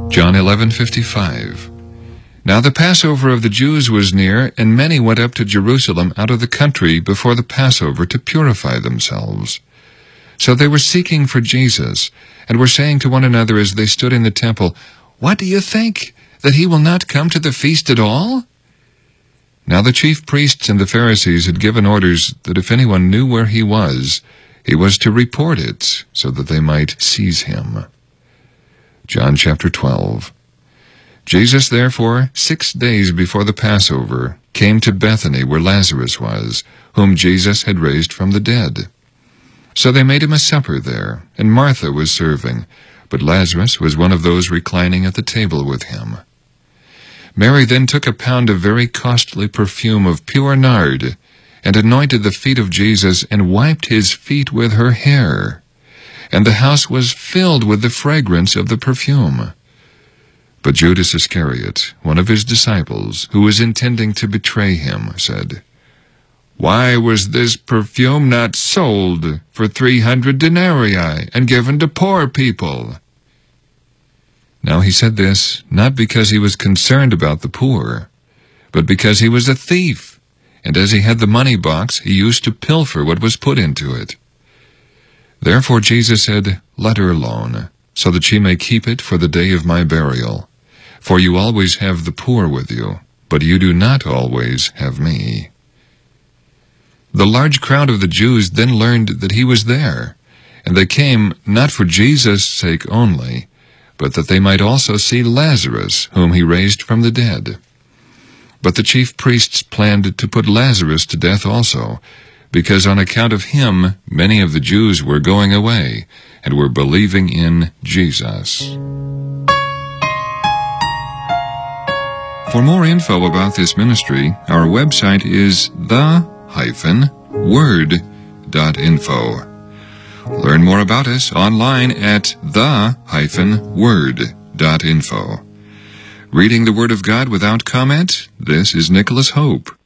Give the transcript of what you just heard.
John 11:55. Now the Passover of the Jews was near, and many went up to Jerusalem out of the country before the Passover to purify themselves. So they were seeking for Jesus, and were saying to one another as they stood in the temple, "What do you think, that he will not come to the feast at all?" Now the chief priests and the Pharisees had given orders that if anyone knew where he was to report it, so that they might seize him. John chapter 12. Jesus therefore, 6 days before the Passover, came to Bethany where Lazarus was, whom Jesus had raised from the dead. So they made him a supper there, and Martha was serving, but Lazarus was one of those reclining at the table with him. Mary then took a pound of very costly perfume of pure nard, and anointed the feet of Jesus, and wiped his feet with her hair. And the house was filled with the fragrance of the perfume. But Judas Iscariot, one of his disciples, who was intending to betray him, said, "Why was this perfume not sold for 300 denarii and given to poor people?" Now he said this, not because he was concerned about the poor, but because he was a thief, and as he had the money box, he used to pilfer what was put into it. Therefore Jesus said, "Let her alone, so that she may keep it for the day of my burial. For you always have the poor with you, but you do not always have me." The large crowd of the Jews then learned that he was there, and they came not for Jesus' sake only, but that they might also see Lazarus, whom he raised from the dead. But the chief priests planned to put Lazarus to death also, because on account of him many of the Jews were going away and were believing in Jesus. For more info about this ministry, our website is the-word.info. Learn more about us online at the-word.info. Reading the Word of God without comment, this is Nicholas Hope.